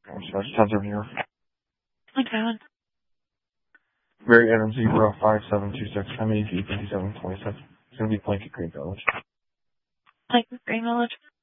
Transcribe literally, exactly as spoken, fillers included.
I'm sorry, ten seven here. Okay. Mary Adams Zebra five seven two six M A G fifty seven twenty six. It's gonna be Blanket Green Village. Like Green Village.